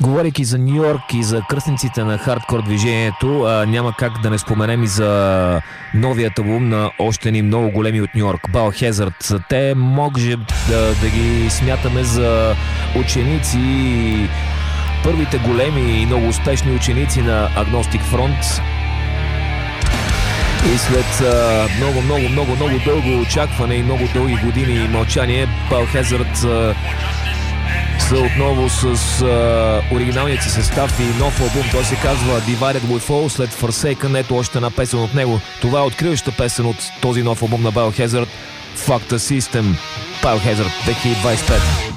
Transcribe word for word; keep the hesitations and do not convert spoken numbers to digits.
Говорейки за Ню Йорк и за кръстниците на хардкор движението, а, няма как да не споменем и за новият албум на още ни много големи от Ню Йорк, Biohazard. Те може да, да ги смятаме за ученици, първите големи и много успешни ученици на Agnostic Front. И след а, много, много, много, много дълго очакване и много дълги години мълчание, Biohazard а, са отново с а, оригиналният си състав и нов албум. Той се казва Divided We Fall, след Forsaken. Ето още една песен от него. Това е откриваща песен от този нов албум на Biohazard, Fuck the System. Biohazard две хиляди двадесет и пета.